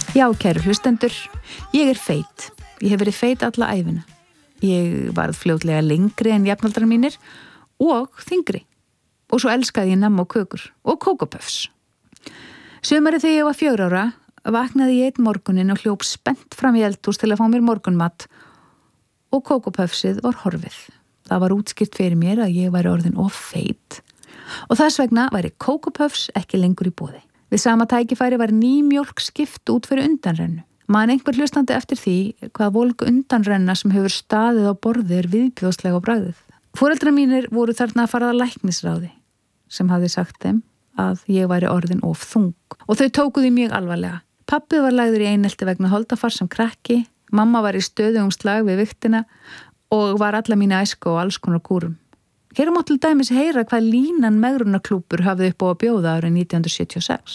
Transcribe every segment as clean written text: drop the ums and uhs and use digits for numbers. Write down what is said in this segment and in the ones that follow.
Já, kæru hlustendur, ég feit. Ég hef verið feit alla ævina. Ég varð fljótlega lengri en jafnaldrar mínir og þyngri. Og svo elskaði ég nammi og kökur og kókopöfs. Sumarið þegar ég var 4 ára vaknaði ég einn morguninn og hljóp spennt fram í eldhús til að fá mér morgunmat og kókopöfsið var horfið. Það var útskýrt fyrir mér að ég væri orðin of feit og þess vegna væri kókopöfs ekki lengur í boði. Við sama tækifæri var ný mjólk skipt út fyrir undanrennu. Man einhver hlustandi eftir því hvað volg undanrenna sem hefur staðið á borði viðbjóðslega á bragðið. Foreldrar mínir voru þarna að fara að læknisráði sem hafði sagt þeim að ég væri orðin of þung og þau tókuðu mjög alvarlega. Pabbi var lagður í einelti vegna holdafars sem krakki, mamma var í stöðugum slag við vigtina og var alla mína æsku og alls konar kúrum. Hér mátt til dæmis heyra hvað Línan megrunarklúbbur hafði upp á að bjóða árið 1976.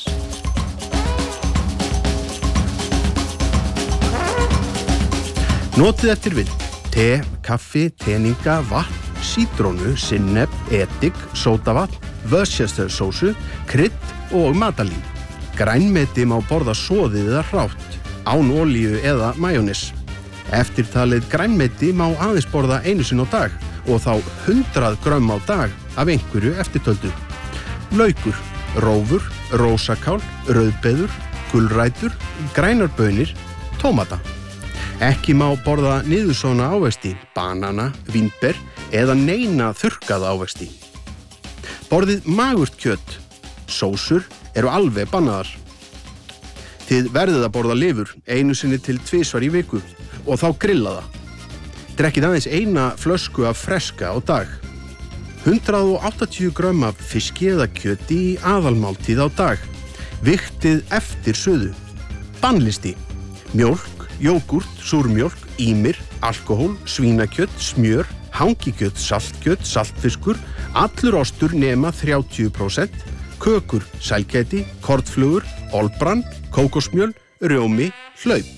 Notið eftir vild. Te, kaffi, teninga, vatn, sítrónu, sinnep, edik, sódavatn, Worcester sósu, krydd og matalín. Grænmeti má borða soðið eða hrátt, án olíu eða majónis. Eftirtalið grænmeti má aðeins borða einu sinni á dag og þá 100 grömm á dag af einhverju eftirtöldu. Laukur, rófur, rósakál, rauðbeður, gulrætur, grænar baunir, tómata. Ekki má borða niðursoðna ávexti, banana, vínber eða neina þurrkaða ávexti. Borðið magurt kjöt. Sósur eru alveg bannaðar. Þið verðið að borða lifur einu sinni til 2 í viku og þá grillaða. Drekkið aðeins eina flösku af freska á dag. 180 grömm af fiski eða kjöti í aðalmáltíð á dag. Vigtið eftir suðu. Bannlisti. Mjólk, jógúrt, súrmjólk, ímir, alkohól, svínakjöt, smjör, hangikjöt, saltkjöt, saltfiskur, allur ostur nema 30%, kökur, sælgæti, kornflugur, olbrann, kókosmjöl, rjómi, hlaup.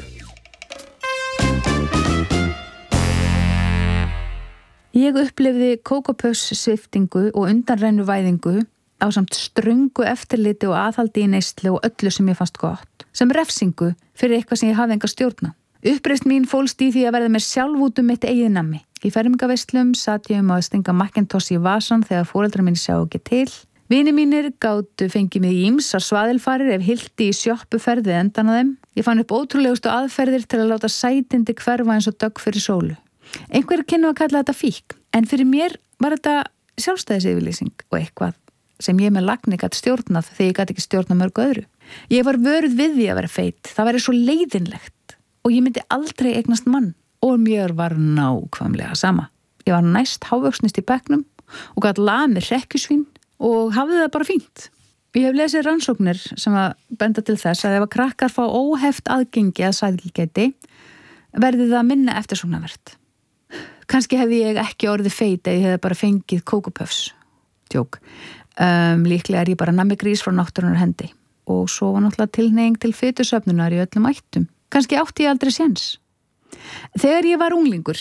Ég upplifði kókopöfssviptingu og undanrennuvæðingu ásamt ströngu eftirliti og aðhaldi í neyslu og öllu sem ég fannst gott, sem refsingu fyrir eitthvað sem ég hafði enga stjórna. Uppreist mín fólst í því að verða mér sjálf út mitt eigið nammi. Í fermingaveislum sat ég að stinga Macintosh í vasan þegar foreldrar mín sjá ekki til. Vinir mínir gátu fengið mig í ýmsar svaðilfarir ef hilti í sjoppuferð við endan á þeim. Ég fann upp ótrúlegustu aðferðir til að láta sætindi hverfa eins og dögg fyrir sólu. Einhverjir kynnu að kalla þetta fík, en fyrir mér var þetta sjálfstæðisyfirlýsing og eitthvað sem ég með lagni gat stjórnað þegar ég gat ekki stjórnað mörgu öðru. Ég var vöruð við því að vera feit. Það væri svo leiðinlegt og ég myndi aldrei eignast mann og mér var nákvæmlega sama. Ég var næst hávöxnist í bekknum og gat lamið hrekkjusvín og hafði það bara fínt. Ég hef lesið rannsóknir sem að benda til þess að ef að krakkar fá óheft aðgengi að sæðilgæti verði það minna eftirsóknarvert. Kannski hefði ég ekki orðið feit eða ég hefði bara fengið kókopöfs. Djók. Líklega ég bara nammi grís frá náttúrunar hendi og svo var náttúrulega tilhneiging til fitusöfnunar í öllum ættum. Kannski átti ég aldrei séns. Þegar ég var unglingur,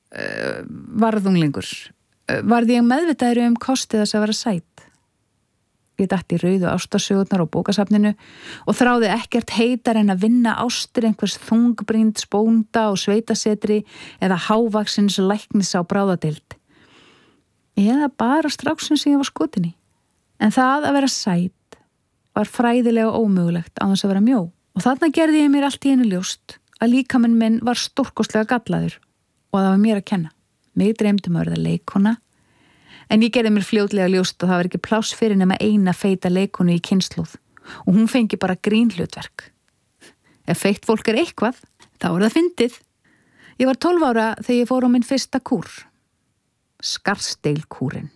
varð ég meðvitaður kostið þess að vera sæt. Ég datt í rauðu ástarsögurnar á bókasafninu og þráði ekkert heitar en að vinna ástir einhvers þungbrýnds bónda og sveitasetri eða hávaxins læknis á bráðadeild. Eða bara stráksinn sem ég var skotin í. En það að vera sæt var fræðilega ómögulegt á þess að vera mjó. Og þarna gerði ég mér allt í einu ljóst að líkaminn minn var stórkostlega gallaður og það var mér að kenna. Mig dreymdi að verða leikkona, en ég gerði mér fljótlega ljóst að það var ekki pláss fyrir nema eina feita leikkonu í kynslóð og hún fengi bara grínhlutverk. Ef feitt fólk eitthvað, þá það fyndið. Ég var 12 ára þegar ég fór á minn fyrsta kúr. Scarsdale-kúrin.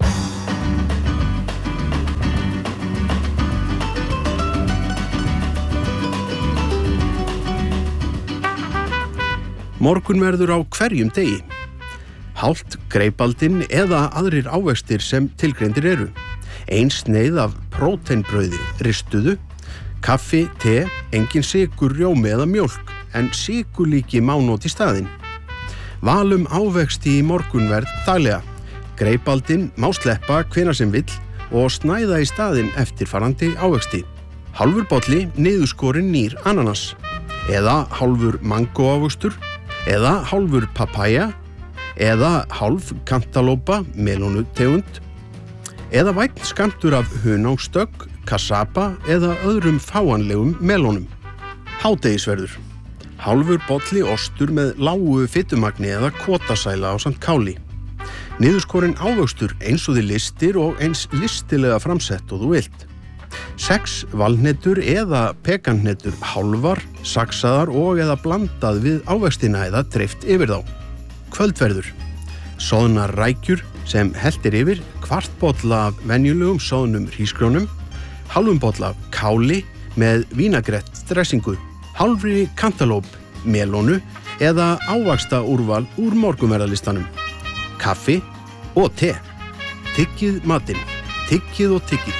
Morgunverður á hverjum degi. Hált, greipaldin eða aðrir ávextir sem tilgreindir eru. Ein sneið af próteinbrauði, ristuðu, kaffi, te, engin sykur, rjómi eða mjólk, en sykurlíki má nota í staðinn. Valum ávexti í morgunverð daglega. Greipaldin má sleppa hvenær sem vill og snæða í staðinn eftirfarandi ávexti. Hálfur bolli niðurskorinn nýr ananas. eða hálfur mangóávöxtur, eða hálfur papaya, eða hálf kantalópa, melónutegund, eða vænn skammtur af hunangstögg, cassava eða öðrum fáanlegum melónum. Hádegisverður. Hálfur bolli ostur með lágu fitumagni eða kotasæla ásamt káli. Niðurskorinn ávöxtur eins og þið listir og eins listilega framsett og þú vilt. 6 valhnetur eða pekanhnetur hálfar, saksaðar og eða blandað við ávextina eða dreift yfir þá. Kvöldverður. Soðnar rækjur sem heltir yfir, kvart bolla af venjulegum soðnum hrísgrjónum, hálfum bolla af káli með vínagrett dressingu, hálfri kantalóp, melónu eða ávaxta úrval úr morgunverðarlistanum. Kaffi og te. Tyggið matinn. Tyggið og tyggið.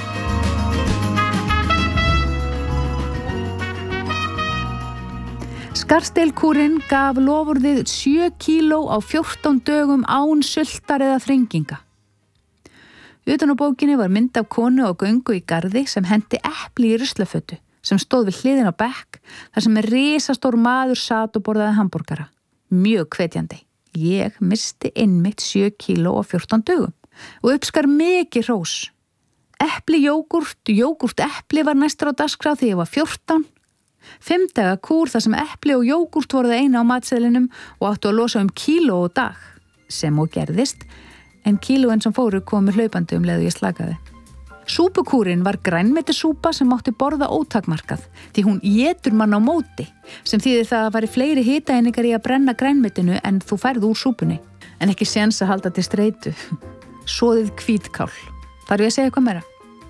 Scarsdale-kúrinn gaf lofurðið 7 kíló á 14 dögum án sultar eða þrenginga. Utan á bókinni var mynd af konu á göngu í garði sem hendi epli í ruslafötu sem stóð við hliðin á bekk þar sem risastór maður sat og borðaði hamborgara. Mjög hvetjandi. Ég misti einmitt 7 kíló á 14 dögum og uppskar mikið hrós. Epli, jógúrt epli var næstur á dagskrá þegar ég var 14. 5 daga kúr þar sem epli og jógúrt voru það eina á matseðlinum og áttu að losa kíló á dag, sem og gerðist, en kílóin sem fóru komu hlaupandi leið og ég slakaði. Súpukúrin var grænmetisúpa sem mátti borða ótakmarkað, því hún étur mann á móti, sem þýðir það að væri fleiri hitaeiningar í að brenna grænmetinu en þú færð úr súpunni, en ekki séns að halda til streitu. Soðið hvítkál. Þarf ég að segja eitthvað meira?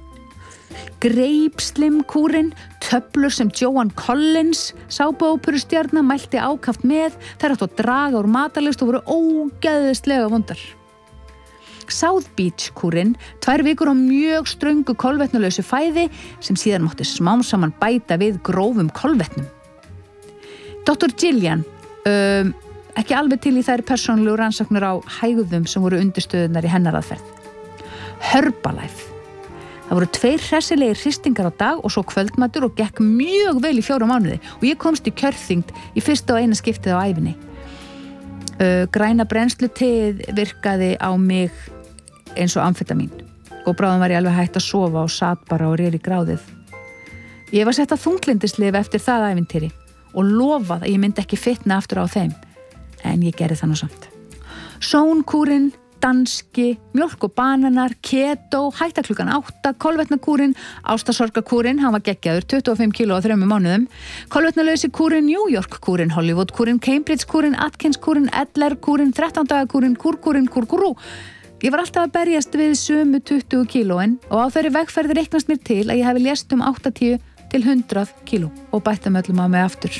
Greipslim-kúrin, töflur sem Joan Collins, sápuóperustjarna, mælti ákaft með, þær áttu að draga úr matarlyst og voru ógeðslega vondar. South Beach-kúrin, 2 vikur á mjög ströngu kolvetnulausu fæði sem síðan mátti smám saman bæta við grófum kolvetnum. Dr. Gillian, ekki alveg til í þær persónulegu rannsóknir á hægðum sem voru undirstöðunar í hennar aðferð. Herbalife. Það voru 2 hressilegir hristingar á dag og svo kvöldmatur og gekk mjög vel í 4 mánuði og ég komst í kjörþyngd í fyrsta og eina skiptið á ævinni. Græna brennsluteið virkaði á mig eins og amfetamín og bráðum var ég alveg hætt að sofa og sat bara og réri gráðið. Ég var sett að þunglyndislyf eftir það ævintýri og lofað að ég myndi ekki fitna aftur á þeim, en ég gerði það nú samt. Sónkúrin, danski, mjólk og bananar, keto, hætta klukkan 8, kolvetnakúrin, ástasorgarkúrin, hann var geggjaður, 25 kíló á 3 mánuðum, kolvetnalausi kúrin, New York kúrin, Hollywood kúrin, Cambridge kúrin, Atkins kúrin, Edler kúrin, 13 daga kúrin, kúrkúrin, kúrkúrú. Ég var alltaf að berjast við sömu 20 kílóin og á þeirri vegferð reiknast mér til að ég hefi lést 80 til 100 kíló og bættum öllum á mig aftur.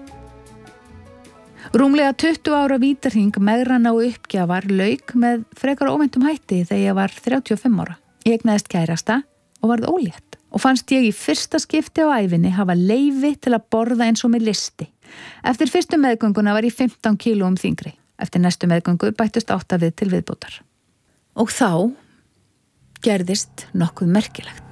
Rúmlega 20 ára vítahring megrana og uppgjafar lauk með frekar óvæntum hætti þegar ég var 35 ára. Ég eignaðist kærasta og varð ólétt og fannst ég í fyrsta skipti á ævinni hafa leyfi til að borða eins og með listi. Eftir fyrstu meðgönguna var ég 15 kílóum þyngri. Eftir næstu meðgöngu bættust 8 við til viðbótar. Og þá gerðist nokkuð merkilegt.